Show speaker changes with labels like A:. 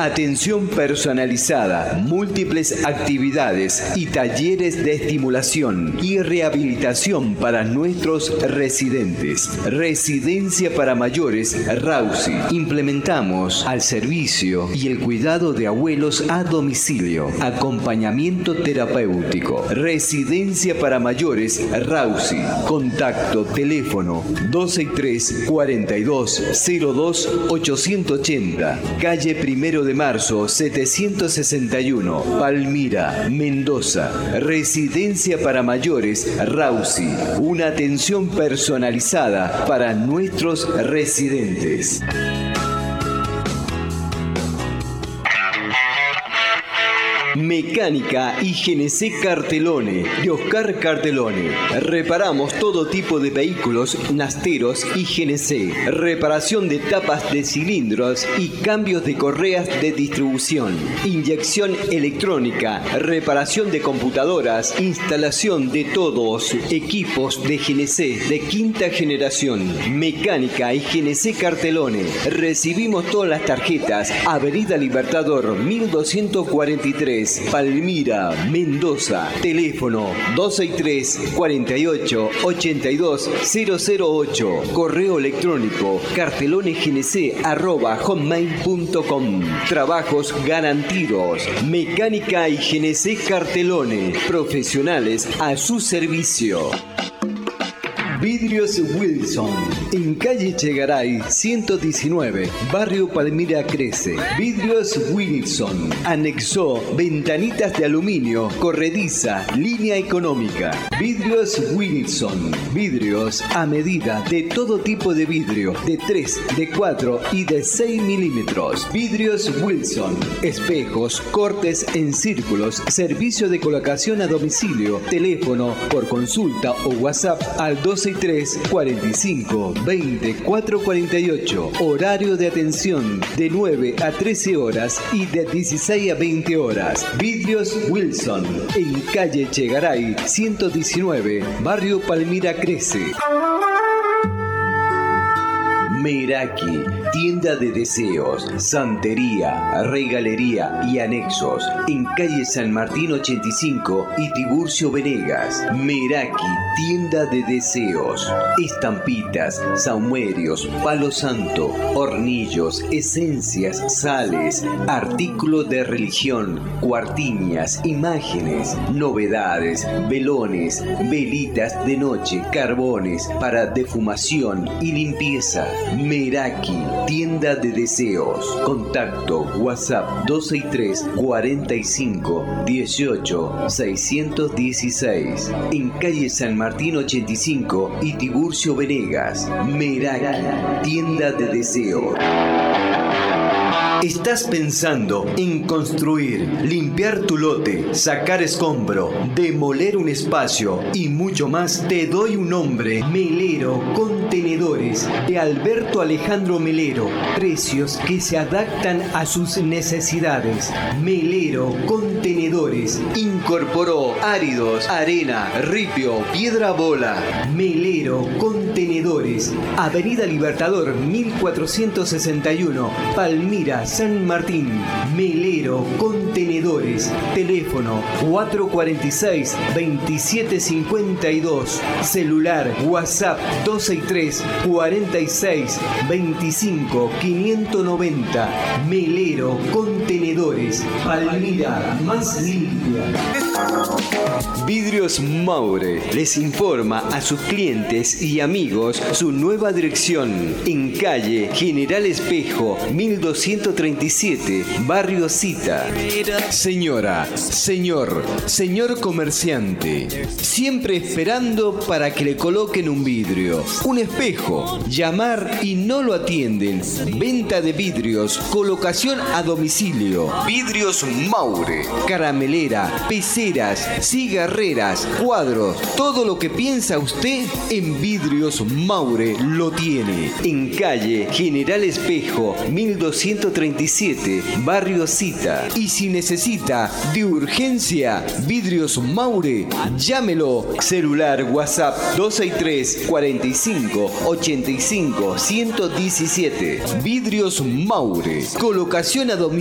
A: Atención personalizada, múltiples actividades y talleres de estimulación y rehabilitación para nuestros residentes. Residencia para mayores Rausi. Implementamos al servicio y el cuidado de abuelos a domicilio. Acompañamiento terapéutico. Residencia para mayores Rausi. Contacto teléfono 263 42 02 880. Calle 1 de Marzo 761. Palmira, Mendoza. Residencia para mayores Rausi. Una atención personalizada para nuestros residentes. Mecánica y GNC Cartelone, de Oscar Cartelone. Reparamos todo tipo de vehículos nasteros y GNC. Reparación de tapas de cilindros y cambios de correas de distribución. Inyección electrónica, reparación de computadoras, instalación de todos equipos de GNC de quinta generación. Mecánica y GNC Cartelone. Recibimos todas las tarjetas. Avenida Libertador 1243. Palmira, Mendoza. Teléfono 263 48 82 008. Correo electrónico cartelonegnc@hotmail.com. Trabajos garantidos. Mecánica y GNC Cartelone. Profesionales a su servicio. Vidrios Wilson, en calle Chegaray 119, barrio Palmira Crece. Vidrios Wilson, anexó ventanitas de aluminio, corrediza, línea económica. Vidrios Wilson, vidrios a medida de todo tipo de vidrio, de 3, de 4 y de 6 milímetros. Vidrios Wilson, espejos, cortes en círculos, servicio de colocación a domicilio, teléfono por consulta o WhatsApp al 12 45 20 448. Horario de atención de 9 a 13 horas y de 16 a 20 horas. Vidrios Wilson, en calle Chegaray 119, barrio Palmira Crece. Meraki, tienda de deseos, santería, regalería y anexos, en calle San Martín 85 y Tiburcio Venegas. Meraki, tienda de deseos, estampitas, saumerios, palo santo, hornillos, esencias, sales, artículos de religión, cuartiñas, imágenes, novedades, velones, velitas de noche, carbones para defumación y limpieza. Meraki, tienda de deseos. Contacto WhatsApp 263 45 18 616. En calle San Martín 85 y Tiburcio Venegas. Meraki, tienda de deseos. ¿Estás pensando en construir, limpiar tu lote, sacar escombro, demoler un espacio y mucho más? Te doy un nombre: Melero Contenedores, de Alberto Alejandro Melero. Precios que se adaptan a sus necesidades. Melero Contenedores incorporó áridos, arena, ripio, piedra bola. Melero Contenedores, Avenida Libertador 1461, Palmira, San Martín. Melero Contenedores. Teléfono 446 2752. Celular WhatsApp 263 46 25 590. Melero Contenedores. Palmira más limpia. Vidrios Maure les informa a sus clientes y amigos su nueva dirección en calle General Espejo 1237, barrio Cita. Señora, señor comerciante, siempre esperando para que le coloquen un vidrio, un espejo, llamar y no lo atienden. Venta de vidrios, colocación a domicilio. Vidrios Maure, caramelera, peceras, cigarreras, cuadros, todo lo que piensa usted en Vidrios Maure lo tiene. En calle General Espejo 1237, barrio Cita. Y si necesita de urgencia Vidrios Maure, llámelo. Celular WhatsApp 263 45 85 117. Vidrios Maure, colocación a domicilio.